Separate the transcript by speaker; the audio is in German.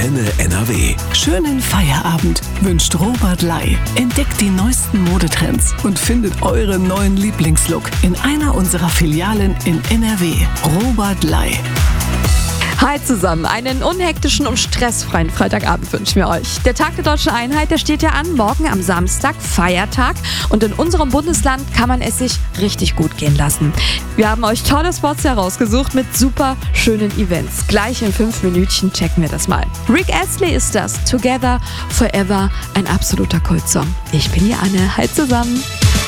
Speaker 1: Antenne NRW.
Speaker 2: Schönen Feierabend wünscht Robert Lai. Entdeckt die neuesten Modetrends und findet euren neuen Lieblingslook in einer unserer Filialen in NRW. Robert Lai.
Speaker 3: Hi zusammen, einen unhektischen und stressfreien Freitagabend wünschen wir euch. Der Tag der Deutschen Einheit, der steht ja an, morgen am Samstag, Feiertag. Und in unserem Bundesland kann man es sich richtig gut gehen lassen. Wir haben euch tolle Spots herausgesucht mit super schönen Events. Gleich in 5 Minütchen checken wir das mal. Rick Astley ist das, Together Forever, ein absoluter Kultsong. Ich bin die Anne, hi zusammen.